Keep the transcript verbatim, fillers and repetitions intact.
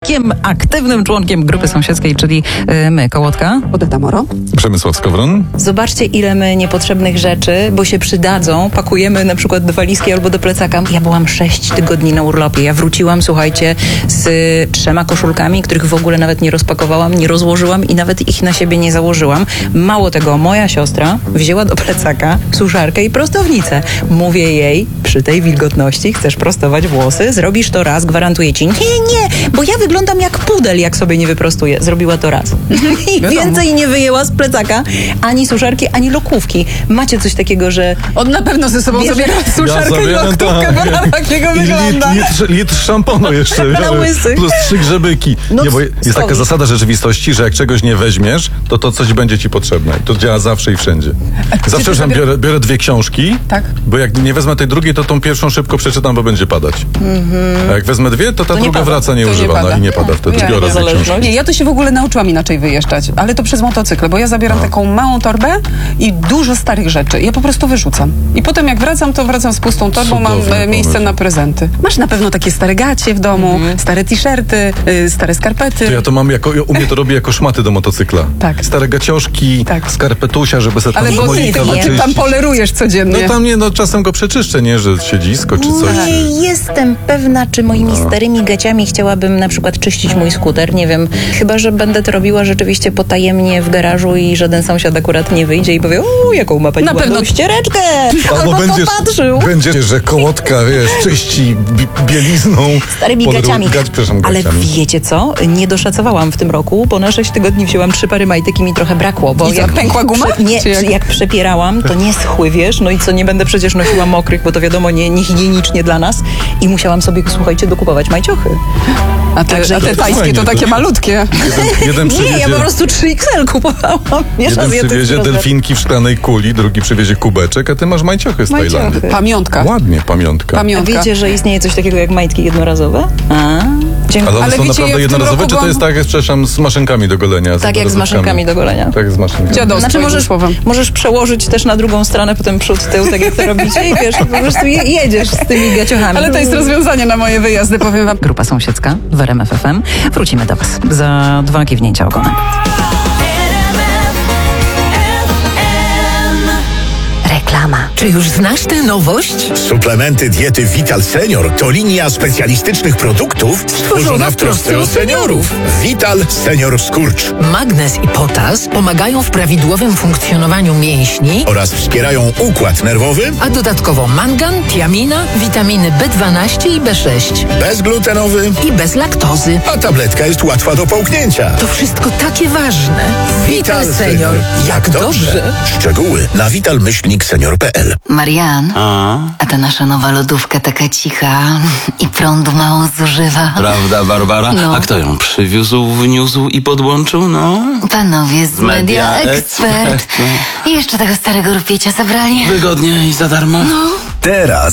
członkiem, aktywnym członkiem grupy sąsiedzkiej, czyli y, my, Kołotka. Odeta Moro. Przemysław Skowron. Zobaczcie, ile my niepotrzebnych rzeczy, bo się przydadzą, pakujemy na przykład do walizki albo do plecaka. Ja byłam sześć tygodni na urlopie. Ja wróciłam, słuchajcie, z y, trzema koszulkami, których w ogóle nawet nie rozpakowałam, nie rozłożyłam i nawet ich na siebie nie założyłam. Mało tego, moja siostra wzięła do plecaka suszarkę i prostownicę. Mówię jej, przy tej wilgotności chcesz prostować włosy? Zrobisz to raz, gwarantuję ci. Nie, nie, bo ja wyglądam jak pudel, jak sobie nie wyprostuję. Zrobiła to raz. I więcej nie wyjęła z plecaka ani suszarki, ani lokówki. Macie coś takiego, że... On na pewno ze sobą Bierze- zabiera suszarkę Ja i zabieram, loktówkę, tak. bo na takiego I wygląda. litr, litr, litr szamponu jeszcze. Na łysych. Plus trzy grzebyki. No, nie, bo jest taka stoi. zasada rzeczywistości, że jak czegoś nie weźmiesz, to to coś będzie ci potrzebne. I to działa zawsze i wszędzie. Zawsze ty że zabier- biorę, biorę dwie książki, Tak. bo jak nie wezmę tej drugiej, to tą pierwszą szybko przeczytam, bo będzie padać. A jak wezmę dwie, to ta nie druga pada. wraca To nie nieużywana pada. i nie pada. Wtedy Ja biorę dwie zależność. książki. Nie, ja to się w ogóle nauczyłam inaczej wyjeżdżać, ale to przez motocykle, bo ja zabieram taką małą torbę i dużo starych rzeczy. Ja po prostu wyrzucam. I potem jak wracam, to wracam z pustą torbą, mam Cudowny e, miejsce pomysł. na prezenty. Masz na pewno takie stare gacie w domu, stare t-shirty, y, stare skarpety. To ja to mam jako, u mnie to robię jako szmaty do motocykla. Tak. Stare gacioszki, Tak. skarpetusia, żeby sobie tam Ale bo ty, molika ty, ty wyczyścić. tam polerujesz codziennie. No tam nie, no czasem go przeczyszczę, nie, że siedzisko czy coś. Nie Czy... jestem pewna, czy moimi starymi gaciami chciałabym na przykład czyścić mój skuter. Nie wiem. Chyba, że będę to robiła rzeczywiście potajemnie w garażu i żaden sąsiad akurat nie wyjdzie i powie, uuu, jaką ma pani Na ładną pewno- ściereczkę. Albo będziesz, popatrzył. będziesz, że kołotka, wiesz, czyści bi- bielizną. Starymi poleru- gaciami. Gać, przepraszam, Ale gaciami. wiecie co? Nie doszacowałam w tym roku, bo na sześć tygodni wzięłam trzy pary majtek i mi trochę brakło. Bo I co, jak pękła guma? Prze- nie, Czy jak- jak... jak przepierałam, to nie schły, wiesz, no i co, nie będę przecież nosiła mokrych, bo to wiadomo, nie, niehigienicznie dla nas. I musiałam sobie, słuchajcie, dokupować majciochy. A te, Także a te to tajskie fajnie, to to takie się- malutkie. Jeden, jeden Nie, przywiezie, ja po prostu trzy X L kupowałam. Wiesz, jeden azjatyckie przywiezie rozmiary. delfinki w szklanej kuli, drugi przywiezie kubeczek, a ty masz majciochy z Majciochy. Tajlandii. Pamiątka. Ładnie, pamiątka. A Pamiątka. wiecie, że istnieje coś takiego jak majtki jednorazowe? A, dziękuję. Ale one Ale są wiecie, naprawdę ja w tym jednorazowe, roku czy to jest byłam- tak, jak, przepraszam, z maszynkami do golenia? Tak jak z jednorazówkami? maszynkami do golenia. Tak jak z maszynkami. Dziadostwo, Znaczy jednym możesz, słowem. możesz przełożyć też na drugą stronę, potem przód, tył, tak jak to robicie i wiesz, po prostu je, jedziesz z tymi gaciuchami. Ale to jest rozwiązanie na moje wyjazdy, powiem wam. Grupa sąsiedzka w R M F F M. Wrócimy do Was za dwa kiwnięcia ogonem. Reklama. Czy już znasz tę nowość? Suplementy diety Vital Senior to linia specjalistycznych produktów stworzona w trosce o seniorów. Vital Senior Skurcz Magnez i potas pomagają w prawidłowym funkcjonowaniu mięśni, oraz wspierają układ nerwowy, a dodatkowo mangan, tiamina, witaminy B dwanaście i B sześć bezglutenowy, i bez laktozy. a tabletka jest łatwa do połknięcia. To wszystko takie ważne. Vital Senior. Jak dobrze. Szczegóły na vital myślnik senior kropka p l. Marian, a ta nasza nowa lodówka taka cicha i prądu mało zużywa. Prawda, Barbara? No. A kto ją przywiózł, wniósł i podłączył? No, Panowie z Media Media Expert. Expert, I jeszcze tego starego rupiecie zabrali. wygodnie i za darmo. Teraz